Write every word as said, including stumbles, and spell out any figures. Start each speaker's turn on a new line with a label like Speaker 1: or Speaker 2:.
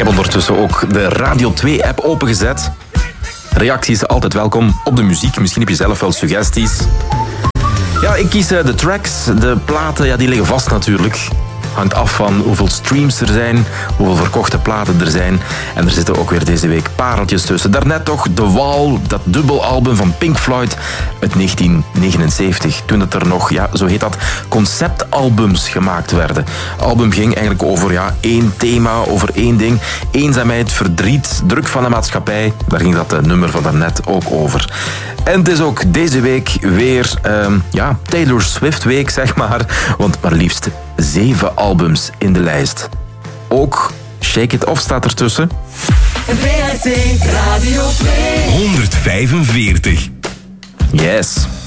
Speaker 1: heb ondertussen ook de Radio twee app opengezet. Reacties altijd welkom op de muziek. Misschien heb je zelf wel suggesties. Ja, ik kies de tracks. De platen, ja, die liggen vast natuurlijk. Hangt af van hoeveel streams er zijn, hoeveel verkochte platen er zijn. En er zitten ook weer deze week pareltjes tussen. Daarnet toch The Wall, dat dubbelalbum van Pink Floyd uit negentien negenenzeventig. Toen het er nog, ja, zo heet dat, conceptalbums gemaakt werden. Het album ging eigenlijk over ja, één thema, over één ding. Eenzaamheid, verdriet, druk van de maatschappij. Daar ging dat uh, nummer van daarnet ook over. En het is ook deze week weer um, ja, Taylor Swift week, zeg maar. Want maar liefst zeven albums in de lijst. Ook Shake It Off staat ertussen.
Speaker 2: V R T Radio twee.
Speaker 3: honderdvijfenveertig.
Speaker 1: Yes.